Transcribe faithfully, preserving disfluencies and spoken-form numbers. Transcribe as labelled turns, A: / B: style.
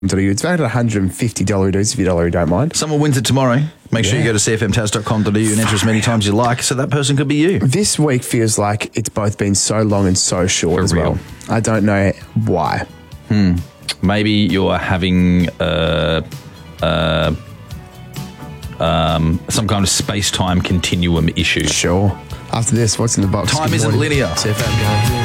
A: It's valued at one hundred fifty dollars if you don't mind.
B: Someone wins it tomorrow. Make sure
A: Yeah.
B: you go to c f m tas dot com dot a u and enter as many times as you like, so that person could be you.
A: This week feels like it's both been so long and so short
B: For
A: as
B: real.
A: well. I don't know why.
B: Maybe you're having uh, uh, um, some kind of space-time continuum issue.
A: Sure. After this, what's in the box?
B: Time
A: Good
B: isn't
A: morning.
B: linear.
A: C F M.